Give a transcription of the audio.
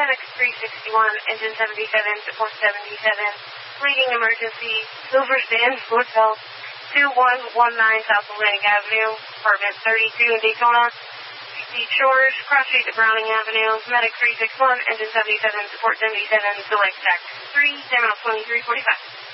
Medic 361, Engine 77, Support 77, Leading Emergency, Silver Sands Hotel, 2119 South Atlantic Avenue, Apartment 32 in Daytona, Beach Shores, cross street to Browning Avenue, Medic 361, Engine 77, Support 77, select tax 3, down 2345.